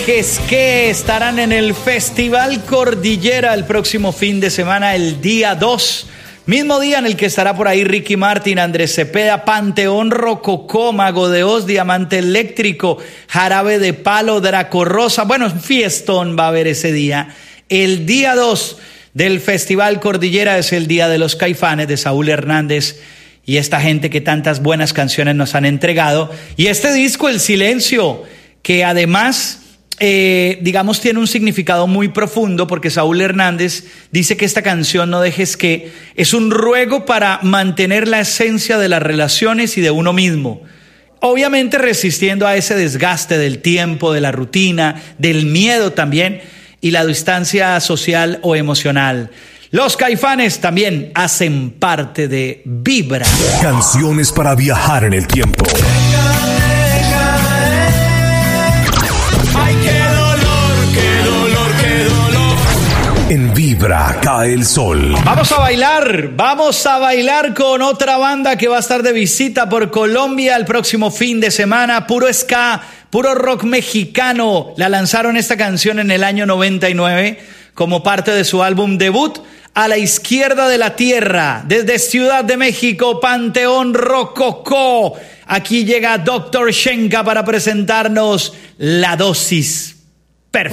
dejes que estarán en el Festival Cordillera el próximo fin de semana, el día 2. Mismo día en el que estará por ahí Ricky Martin, Andrés Cepeda, Panteón Rococó, Mago de Oz, Diamante Eléctrico, Jarabe de Palo, Draco Rosa. Bueno, un fiestón va a haber ese día. El día 2 del Festival Cordillera es el día de los Caifanes, de Saúl Hernández y esta gente que tantas buenas canciones nos han entregado. Y este disco, El Silencio, que además, digamos, tiene un significado muy profundo, porque Saúl Hernández dice que esta canción, No dejes que, es un ruego para mantener la esencia de las relaciones y de uno mismo. Obviamente resistiendo a ese desgaste del tiempo, de la rutina, del miedo también, y la distancia social o emocional. Los Caifanes también hacen parte de Vibra. Canciones para viajar en el tiempo. Ay, qué dolor, qué dolor, qué dolor. En Vibra cae el sol. Vamos a bailar con otra banda que va a estar de visita por Colombia el próximo fin de semana. Puro ska, puro rock mexicano. La lanzaron esta canción en el año 99 como parte de su álbum debut, A la Izquierda de la Tierra. Desde Ciudad de México, Panteón Rococó. Aquí llega Dr. Shenka para presentarnos La Dosis.